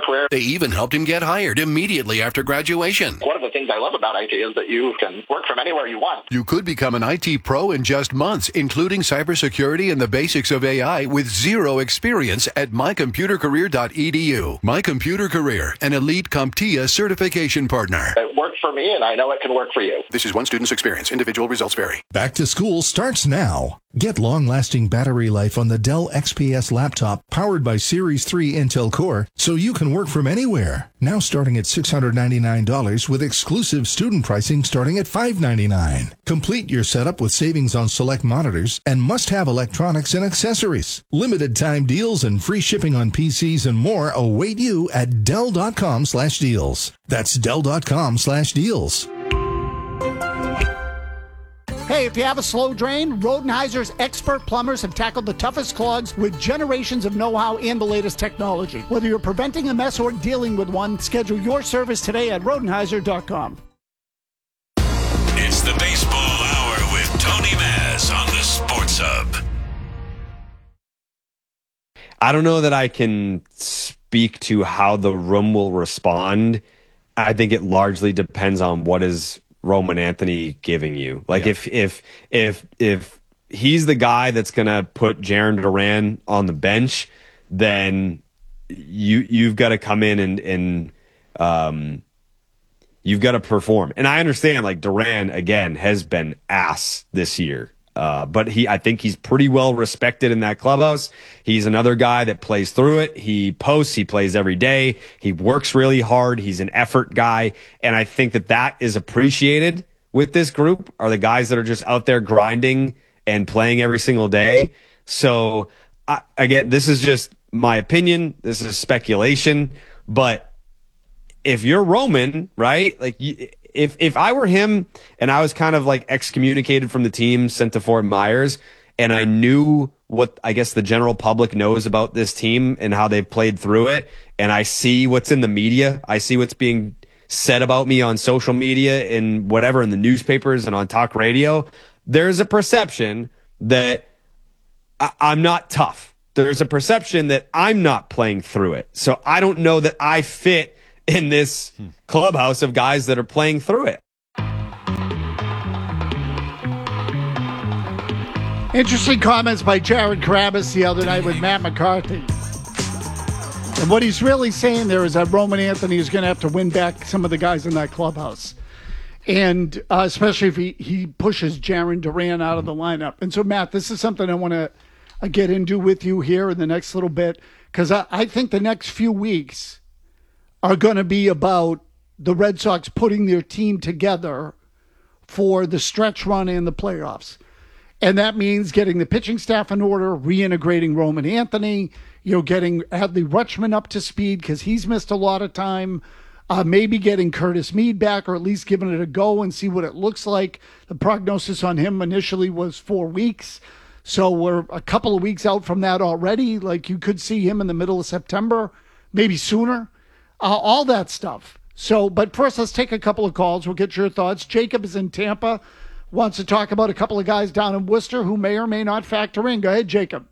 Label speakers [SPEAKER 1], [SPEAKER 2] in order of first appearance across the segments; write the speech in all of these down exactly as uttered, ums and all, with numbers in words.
[SPEAKER 1] career.
[SPEAKER 2] They even helped him get hired immediately after graduation.
[SPEAKER 1] One of the things I love about I T is that you can work from anywhere you want.
[SPEAKER 2] You could become an I T pro in just months, including cybersecurity and the basics of A I with zero experience at my computer career dot e d u. My Computer Career, an elite CompTIA certification partner.
[SPEAKER 1] It worked for me, and I know it can work for you.
[SPEAKER 2] This is one student's experience. Individual results vary.
[SPEAKER 3] Back to school starts now. Get long-lasting battery life on the Dell X P S laptop powered by Series three Intel Core so you can work from anywhere. Now starting at six hundred ninety-nine dollars with exclusive student pricing starting at five hundred ninety-nine dollars. Complete your setup with savings on select monitors and must-have electronics and accessories. Limited time deals and free shipping on P Cs and more await you at Dell dot com slash deals. That's Dell dot com slash deals.
[SPEAKER 4] Hey, if you have a slow drain, Rodenheiser's expert plumbers have tackled the toughest clogs with generations of know-how and the latest technology. Whether you're preventing a mess or dealing with one, schedule your service today at Rodenheiser dot com.
[SPEAKER 5] It's the Baseball Hour with Tony Maz on the Sports Hub.
[SPEAKER 6] I don't know that I can speak to how the room will respond. I think it largely depends on what is Roman Anthony giving you. Like yeah. if if if if he's the guy that's gonna put Jarren Duran on the bench, then you you've got to come in and and um you've got to perform. And I understand like Duran again has been ass this year. Uh, but he, I think he's pretty well respected in that clubhouse. He's another guy that plays through it. He posts, he plays every day. He works really hard. He's an effort guy. And I think that that is appreciated with this group are the guys that are just out there grinding and playing every single day. So I, again, this is just my opinion. This is speculation, but if you're Roman, right? Like you, If if I were him and I was kind of like excommunicated from the team, sent to Fort Myers, and I knew what I guess the general public knows about this team and how they've played through it, and I see what's in the media, I see what's being said about me on social media and whatever in the newspapers and on talk radio, there's a perception that I, I'm not tough. There's a perception that I'm not playing through it. So I don't know that I fit in this clubhouse of guys that are playing through it.
[SPEAKER 4] Interesting comments by Jared Krabis the other night with Matt McCarthy. And what he's really saying there is that Roman Anthony is going to have to win back some of the guys in that clubhouse. And uh, especially if he, he pushes Jarren Duran out of the lineup. And so, Matt, this is something I want to uh, get into with you here in the next little bit, because I, I think the next few weeks are going to be about the Red Sox putting their team together for the stretch run and the playoffs. And that means getting the pitching staff in order, reintegrating Roman Anthony, you know, getting Adley Rutschman up to speed because he's missed a lot of time, uh, maybe getting Curtis Mead back or at least giving it a go and see what it looks like. The prognosis on him initially was four weeks. So we're a couple of weeks out from that already. Like you could see him in the middle of September, maybe sooner. Uh, all that stuff. So, but first, let's take a couple of calls. We'll get your thoughts. Jacob is in Tampa, wants to talk about a couple of guys down in Worcester who may or may not factor in. Go ahead, Jacob.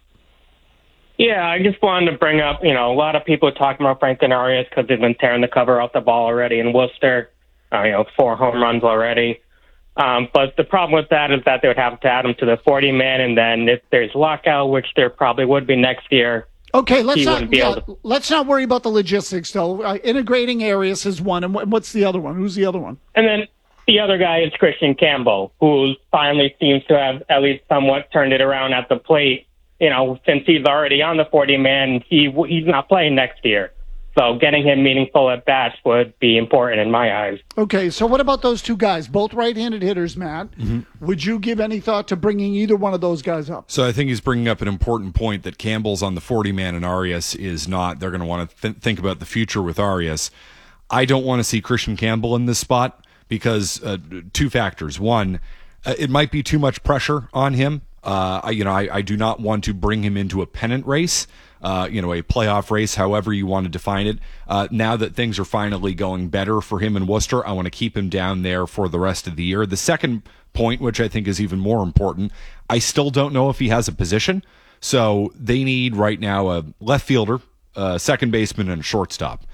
[SPEAKER 7] Yeah, I just wanted to bring up, you know, a lot of people are talking about Franklin Arias because they've been tearing the cover off the ball already in Worcester. Uh, you know, four home runs already. Um, but the problem with that is that they would have to add him to the forty-man, and then if there's lockout, which there probably would be next year,
[SPEAKER 4] Okay, let's
[SPEAKER 7] he
[SPEAKER 4] not yeah,
[SPEAKER 7] to...
[SPEAKER 4] let's not worry about the logistics, though. Uh, integrating Arias is one, and what's the other one? Who's the other one?
[SPEAKER 7] And then the other guy is Christian Campbell, who finally seems to have at least somewhat turned it around at the plate. You know, since he's already on the forty-man, he he's not playing next year. So getting him meaningful at bats would be important in my eyes.
[SPEAKER 4] Okay, so what about those two guys? Both right-handed hitters, Matt. Mm-hmm. Would you give any thought to bringing either one of those guys up?
[SPEAKER 8] So I think he's bringing up an important point that Campbell's on the forty-man and Arias is not. They're going to want to th- think about the future with Arias. I don't want to see Christian Campbell in this spot because uh, two factors. One, uh, it might be too much pressure on him. Uh, I, you know, I, I do not want to bring him into a pennant race. Uh, you know, a playoff race, however you want to define it. Uh, now that things are finally going better for him in Worcester, I want to keep him down there for the rest of the year. The second point, which I think is even more important, I still don't know if he has a position. So they need right now a left fielder, a second baseman, and a shortstop.